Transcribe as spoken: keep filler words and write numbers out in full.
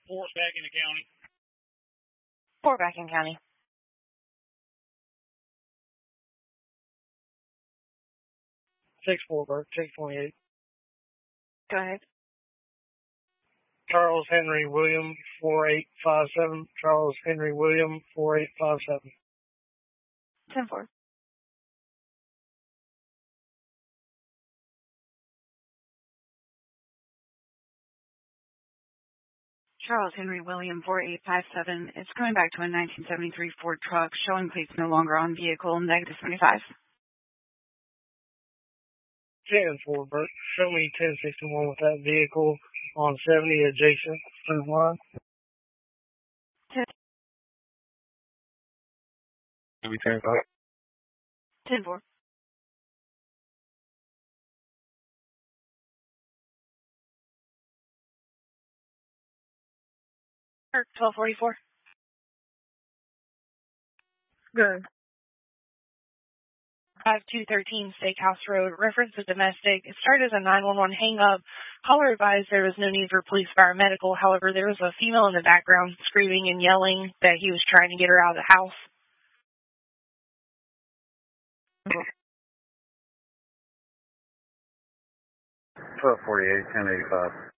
Four's back in the county. Four back in county. six four, Bert, six twenty-eight. Go ahead. Charles Henry William, four eight five seven. Charles Henry William, four eight five seven. ten four. Charles Henry William, four eight five seven. It's going back to a nineteen seventy-three Ford truck, showing plates no longer on vehicle, negative seventy-five. ten four, Bert. Show me ten sixty-one with that vehicle on seventy adjacent to the line. ten five. ten four. twelve forty-four. Good. five two one three Steakhouse Road, reference to domestic. It started as a nine one one hang-up. Caller advised there was no need for police fire medical. However, there was a female in the background screaming and yelling that he was trying to get her out of the house. twelve forty-eight, ten eighty-five.